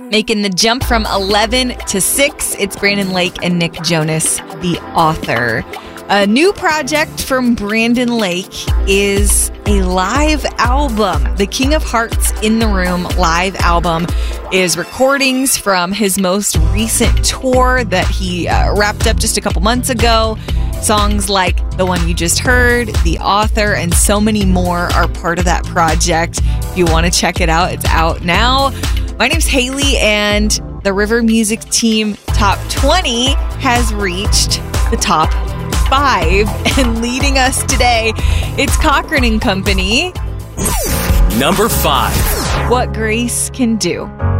Making the jump from 11 to 6, it's Brandon Lake and Nick Jonas, the author. A new project from Brandon Lake is a live album. The King of Hearts in the Room live album is recordings from his most recent tour that he wrapped up just a couple months ago. Songs like the one you just heard, The Author, and so many more are part of that project. If you want to check it out, it's out now. My name's Haley, and the River Music Team Top 20 has reached the top 5. And leading us today, it's Cochran & Company. Number 5. What Grace Can Do.